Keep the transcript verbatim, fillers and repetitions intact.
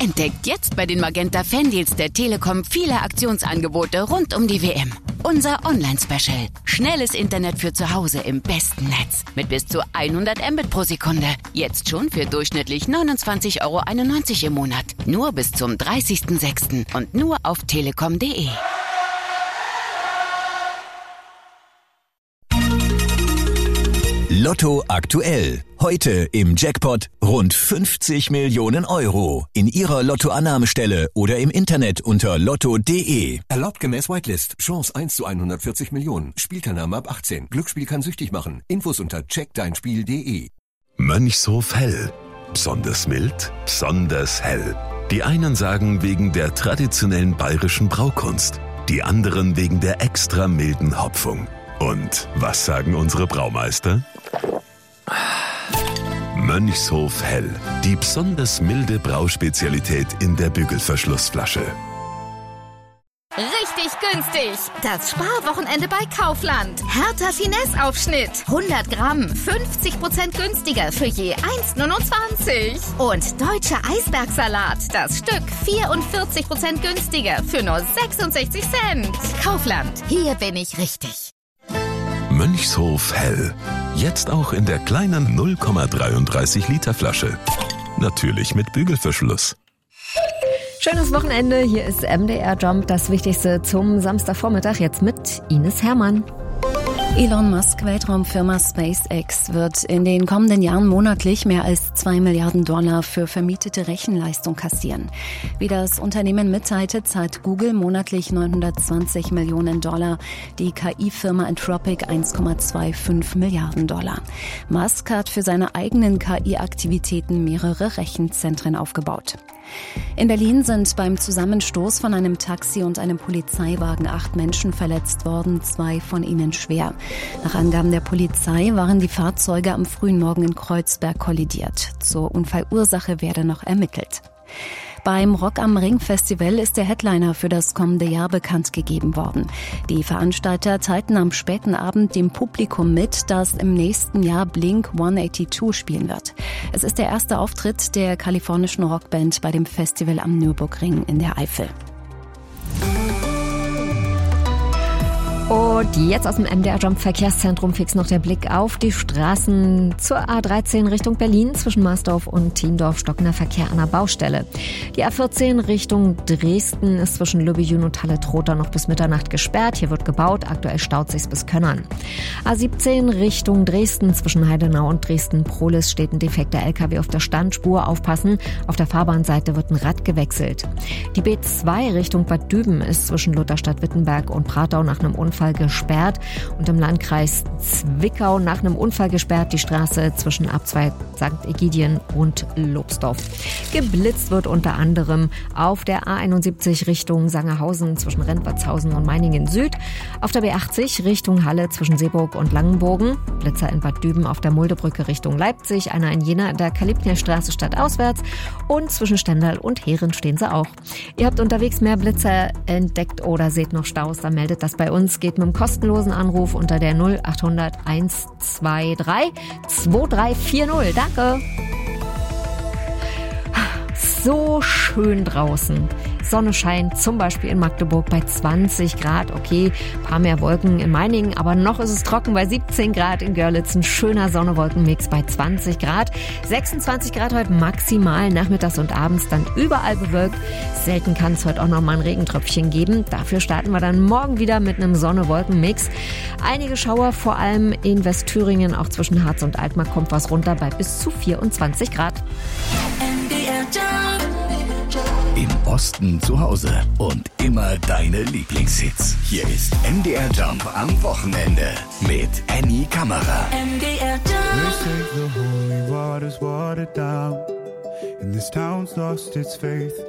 Entdeckt jetzt bei den Magenta Fandeals der Telekom viele Aktionsangebote rund um die W M. Unser Online-Special. Schnelles Internet für zu Hause im besten Netz. Mit bis zu hundert Mbit pro Sekunde. Jetzt schon für durchschnittlich neunundzwanzig Euro einundneunzig im Monat. Nur bis zum dreißigsten sechsten und nur auf telekom punkt de. Lotto aktuell. Heute im Jackpot rund fünfzig Millionen Euro. In Ihrer Lottoannahmestelle oder im Internet unter lotto punkt de. Erlaubt gemäß Whitelist. Chance eins zu hundertvierzig Millionen. Spielteilnahme ab achtzehn. Glücksspiel kann süchtig machen. Infos unter check dein spiel punkt de. Mönchshof hell. Besonders mild, besonders hell. Die einen sagen wegen der traditionellen bayerischen Braukunst. Die anderen wegen der extra milden Hopfung. Und was sagen unsere Braumeister? Mönchshof hell. Die besonders milde Brauspezialität in der Bügelverschlussflasche. Richtig günstig. Das Sparwochenende bei Kaufland. Hertha Finesse-Aufschnitt. hundert Gramm. fünfzig Prozent günstiger für je eins neunundzwanzig. Und deutscher Eisbergsalat. Das Stück vierundvierzig Prozent günstiger für nur sechsundsechzig Cent. Kaufland. Hier bin ich richtig. Mönchshof hell. Jetzt auch in der kleinen null Komma dreiunddreißig Liter Flasche. Natürlich mit Bügelverschluss. Schönes Wochenende, hier ist M D R Jump, das Wichtigste zum Samstagvormittag, jetzt mit Ines Hermann. Elon Musk Weltraumfirma SpaceX wird in den kommenden Jahren monatlich mehr als zwei Milliarden Dollar für vermietete Rechenleistung kassieren. Wie das Unternehmen mitteilte, zahlt Google monatlich neunhundertzwanzig Millionen Dollar, die K I-Firma Anthropic eins Komma fünfundzwanzig Milliarden Dollar. Musk hat für seine eigenen K I-Aktivitäten mehrere Rechenzentren aufgebaut. In Berlin sind beim Zusammenstoß von einem Taxi und einem Polizeiwagen acht Menschen verletzt worden, zwei von ihnen schwer. Nach Angaben der Polizei waren die Fahrzeuge am frühen Morgen in Kreuzberg kollidiert. Zur Unfallursache werde noch ermittelt. Beim Rock am Ring Festival ist der Headliner für das kommende Jahr bekannt gegeben worden. Die Veranstalter teilten am späten Abend dem Publikum mit, dass im nächsten Jahr Blink hundertzweiundachtzig spielen wird. Es ist der erste Auftritt der kalifornischen Rockband bei dem Festival am Nürburgring in der Eifel. Und jetzt aus dem M D R Jump Verkehrszentrum fix noch der Blick auf die Straßen zur A dreizehn Richtung Berlin zwischen Marsdorf und Thiendorf, stockender Verkehr an der Baustelle. Die A vierzehn Richtung Dresden ist zwischen Lübbejün und Halle-Trotha noch bis Mitternacht gesperrt. Hier wird gebaut, aktuell staut sich's bis Könnern. A siebzehn Richtung Dresden zwischen Heidenau und Dresden-Prohlis steht ein defekter L K W auf der Standspur. Aufpassen, auf der Fahrbahnseite wird ein Rad gewechselt. Die B zwei Richtung Bad Düben ist zwischen Lutherstadt-Wittenberg und Pratau nach einem Unfall gesperrt und im Landkreis Zwickau nach einem Unfall gesperrt die Straße zwischen Abzweig Sankt Egidien und Lobsdorf. Geblitzt wird unter anderem auf der A einundsiebzig Richtung Sangerhausen zwischen Rentwertshausen und Meiningen Süd, auf der B achtzig Richtung Halle zwischen Seeburg und Langenbogen, Blitzer in Bad Düben auf der Muldebrücke Richtung Leipzig, einer in Jena in der Kalibnerstraße stadtauswärts und zwischen Stendal und Heeren stehen sie auch. Ihr habt unterwegs mehr Blitzer entdeckt oder seht noch Staus, dann meldet das bei uns. Geht mit einem kostenlosen Anruf unter der null achthundert hundertzweiundzwanzig zweiunddreißig vierzig. Danke. So schön draußen. Sonne scheint zum Beispiel in Magdeburg bei zwanzig Grad. Okay, paar mehr Wolken in Meiningen, aber noch ist es trocken bei siebzehn Grad in Görlitz. Ein schöner Sonne-Wolken-Mix bei zwanzig Grad. sechsundzwanzig Grad heute maximal, nachmittags und abends dann überall bewölkt. Selten kann es heute auch noch mal ein Regentröpfchen geben. Dafür starten wir dann morgen wieder mit einem Sonne-Wolken-Mix. Einige Schauer, vor allem in Westthüringen, auch zwischen Harz und Altmark kommt was runter bei bis zu vierundzwanzig Grad. Im Osten zu Hause und immer deine Lieblingshits. Hier ist M D R Jump am Wochenende mit Annie Kamera. M D R Jump.